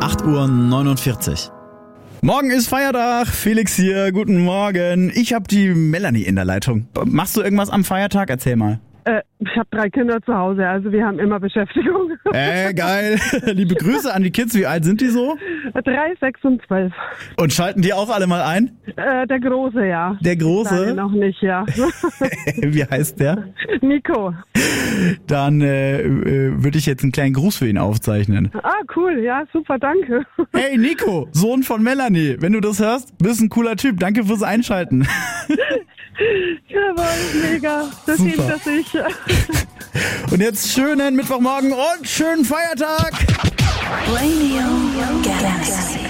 8:49 Uhr. Morgen ist Feiertag. Felix hier, guten Morgen. Ich habe die Melanie in der Leitung. Machst du irgendwas am Feiertag? Erzähl mal. Ich habe 3 Kinder zu Hause, also wir haben immer Beschäftigung. Geil. Liebe Grüße an die Kids. Wie alt sind die so? 3, 6 und 12. Und schalten die auch alle mal ein? Der Große, ja. Der Große? Kleine noch nicht, ja. Wie heißt der? Nico. Dann würde ich jetzt einen kleinen Gruß für ihn aufzeichnen. Ah, cool. Ja, super, danke. Hey Nico, Sohn von Melanie. Wenn du das hörst, bist ein cooler Typ. Danke fürs Einschalten. Jawohl, mega. Das Super. hinter sich. Und jetzt schönen Mittwochmorgen und schönen Feiertag. Radio Galaxy.